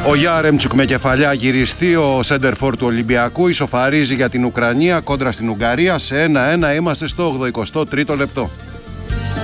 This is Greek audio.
Ο Γιάρεμτσουκ με κεφαλιά γυριστή, ο σέντερφορ του Ολυμπιακού ισοφαρίζει για την Ουκρανία κόντρα στην Ουγγαρία σε 1-1. Είμαστε στο 83ο λεπτό.